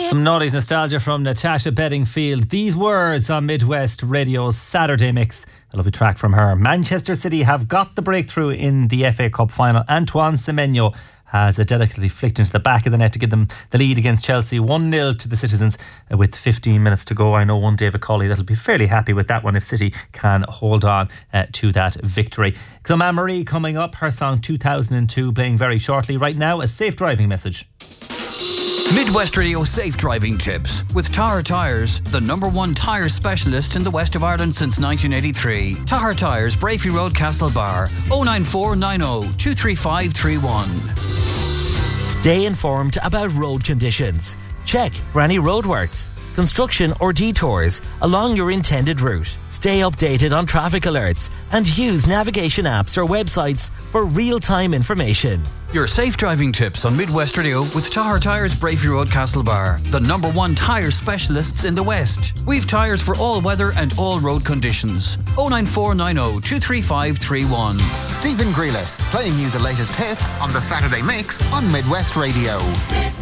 Some noughties nostalgia from Natasha Bedingfield. These words on Midwest Radio's Saturday Mix. A lovely track from her. Manchester City have got the breakthrough in the FA Cup final. Antoine Semenyo has delicately flicked into the back of the net to give them the lead against Chelsea. 1-0 to the citizens with 15 minutes to go. I know one David Colley that'll be fairly happy with that one if City can hold on to that victory. So Anne-Marie coming up, her song 2002 playing very shortly. Right now, a safe driving message. Midwest Radio Safe Driving Tips with Tahar Tyres, the #1 tyre specialist in the west of Ireland since 1983. Tahar Tyres, Brafey Road, Castlebar, 09490 23531. Stay informed about road conditions. Check for any roadworks, construction or detours along your intended route. Stay updated on traffic alerts and use navigation apps or websites for real-time information. Your safe driving tips on Midwest Radio with Tahar Tyres, Brafey Road, Castlebar, the #1 tyre specialists in the West. We've tyres for all weather and all road conditions. 09490 23531. Stephen Grealis playing you the latest hits on the Saturday Mix on Midwest Radio.